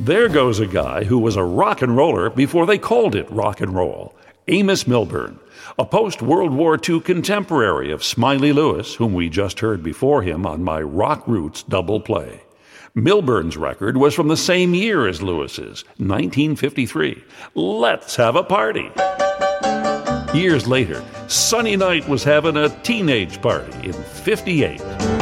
There goes a guy who was a rock and roller before they called it rock and roll. Amos Milburn, a post-World War II contemporary of Smiley Lewis, whom we just heard before him on my Rock Roots double play. Milburn's record was from the same year as Lewis's, 1953. Let's have a party. Years later, Sunny Night was having a teenage party in 58.